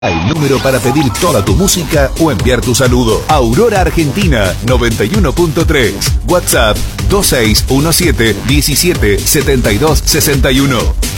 El número para pedir toda tu música o enviar tu saludo. Aurora Argentina 91.3. WhatsApp 2617 17 72 61.